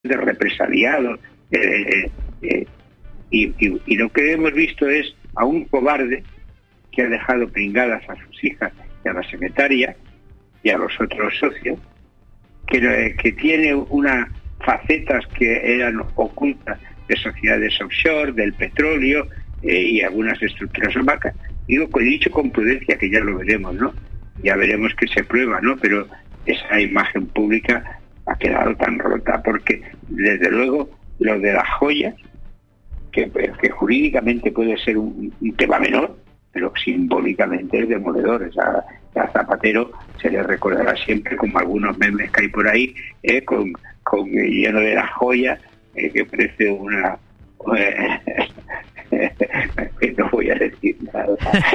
de represaliados. Y lo que hemos visto es a un cobarde que ha dejado pringadas a sus hijas y a la secretaria y a los otros socios, que tiene unas facetas que eran ocultas de sociedades offshore, del petróleo y algunas estructuras opacas. Digo, he dicho con prudencia, que ya lo veremos, ¿no? Ya veremos que se prueba, ¿no? Pero esa imagen pública ha quedado tan rota, porque desde luego lo de las joyas, que jurídicamente puede ser un tema menor, pero simbólicamente es demoledor. A Zapatero se le recordará siempre, como algunos memes que hay por ahí, con lleno de las joyas, que parece una... no voy a decir nada.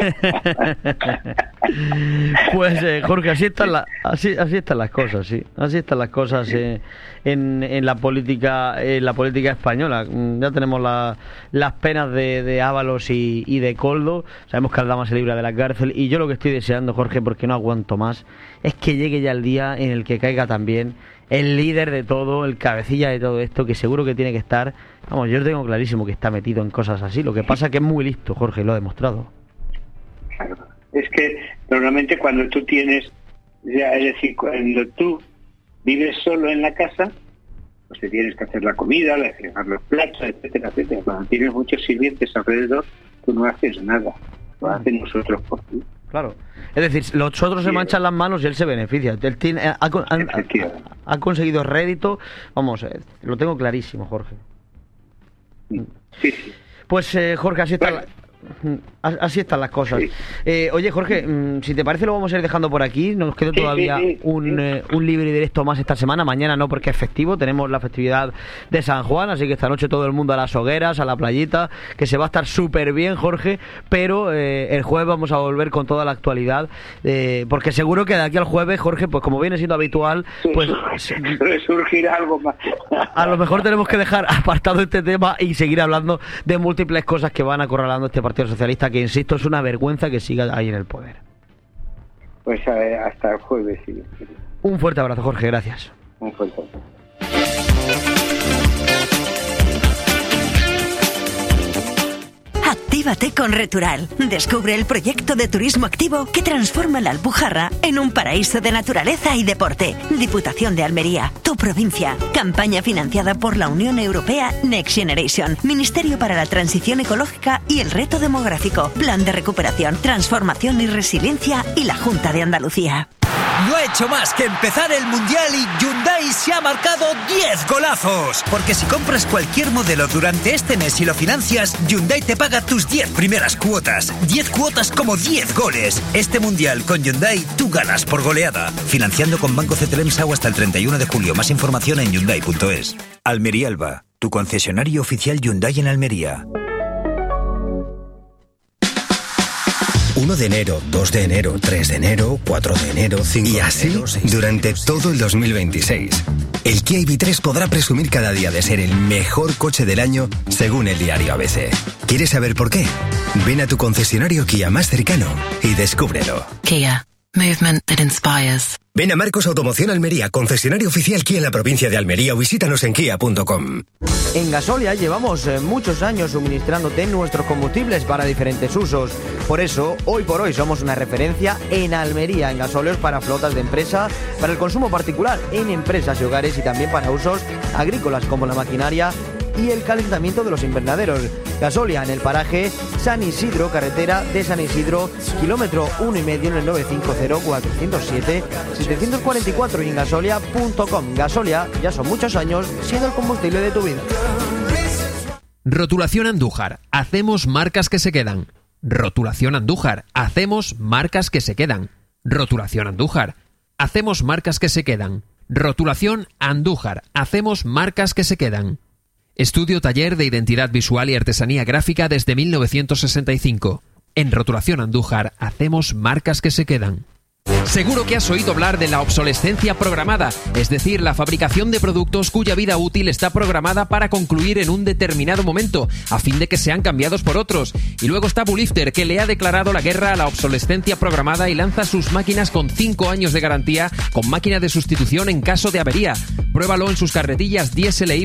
Pues Jorge, así están las cosas, sí. Así están las cosas en la política española. Ya tenemos las penas de Ábalos y de Koldo. Sabemos que Aldama se libra de la cárcel, y yo lo que estoy deseando, Jorge, porque no aguanto más, es que llegue ya el día en el que caiga también el líder de todo, el cabecilla de todo esto, que seguro que tiene que estar, vamos, yo tengo clarísimo que está metido en cosas así. Lo que pasa es que es muy listo, Jorge, lo ha demostrado. Claro. Es que normalmente cuando tú tienes, es decir, cuando tú vives solo en la casa, pues te tienes que hacer la comida, fregar los platos, etcétera, etcétera. Cuando tienes muchos sirvientes alrededor, tú no haces nada, lo hacen nosotros por ti. Claro. Es decir, los otros se manchan las manos y él se beneficia. Él ha conseguido rédito. Vamos, lo tengo clarísimo, Jorge. Sí, sí. Pues Jorge, así está. Bueno. Así están las cosas. Sí. Oye, Jorge, si te parece lo vamos a ir dejando por aquí. Nos quedó todavía un libre y directo más esta semana. Mañana no, porque es festivo. Tenemos la festividad de San Juan, así que esta noche todo el mundo a las hogueras, a la playita, que se va a estar súper bien, Jorge. Pero el jueves vamos a volver con toda la actualidad, porque seguro que de aquí al jueves, Jorge, pues como viene siendo habitual, pues surgirá algo más. A lo mejor tenemos que dejar apartado este tema y seguir hablando de múltiples cosas que van acorralando este Partido Socialista, que insisto, es una vergüenza que siga ahí en el poder. Pues hasta el jueves, sí. Un fuerte abrazo, Jorge, gracias. Un fuerte abrazo. Actívate con Retural. Descubre el proyecto de turismo activo que transforma la Alpujarra en un paraíso de naturaleza y deporte. Diputación de Almería, tu provincia. Campaña financiada por la Unión Europea Next Generation, Ministerio para la Transición Ecológica y el Reto Demográfico, Plan de Recuperación, Transformación y Resiliencia y la Junta de Andalucía. No ha hecho más que empezar el Mundial y Hyundai se ha marcado 10 golazos. Porque si compras cualquier modelo durante este mes y lo financias, Hyundai te paga tus 10 primeras cuotas. 10 cuotas como 10 goles. Este Mundial con Hyundai tú ganas por goleada. Financiando con Banco CTLM SAU hasta el 31 de julio. Más información en Hyundai.es. Almería Alba, tu concesionario oficial Hyundai en Almería. 1 de enero, 2 de enero, 3 de enero, 4 de enero, 5 y así de enero, durante todo el 2026. El Kia EV3 podrá presumir cada día de ser el mejor coche del año según el diario ABC. ¿Quieres saber por qué? Ven a tu concesionario Kia más cercano y descúbrelo. Kia. Movement that inspires. Ven a Marcos Automoción Almería, concesionario oficial Kia en la provincia de Almería, o visítanos en kia.com. En Gasolia llevamos muchos años suministrándote nuestros combustibles para diferentes usos. Por eso, hoy por hoy somos una referencia en Almería en gasóleos para flotas de empresa, para el consumo particular en empresas y hogares, y también para usos agrícolas como la maquinaria y el calentamiento de los invernaderos. Gasolia en el paraje San Isidro, carretera de San Isidro, kilómetro 1,5 en el 950-407-744 y en gasolia.com. Gasolia, ya son muchos años siendo el combustible de tu vida. Rotulación Andújar. Hacemos marcas que se quedan. Rotulación Andújar. Hacemos marcas que se quedan. Rotulación Andújar. Hacemos marcas que se quedan. Rotulación Andújar. Hacemos marcas que se quedan. Estudio taller de identidad visual y artesanía gráfica desde 1965. En Rotulación Andújar hacemos marcas que se quedan. Seguro que has oído hablar de la obsolescencia programada, es decir, la fabricación de productos cuya vida útil está programada para concluir en un determinado momento, a fin de que sean cambiados por otros. Y luego está Bulifter, que le ha declarado la guerra a la obsolescencia programada y lanza sus máquinas con 5 años de garantía, con máquina de sustitución en caso de avería. Pruébalo en sus carretillas diésel e